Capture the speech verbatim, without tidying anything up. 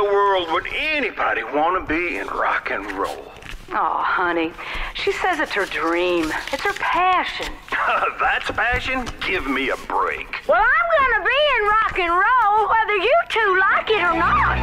world would anybody want to be in rock and roll? Oh, honey, she says it's her dream. It's her passion. That's passion? Give me a break. Well, I'm gonna be in rock and roll, whether you two like it or not.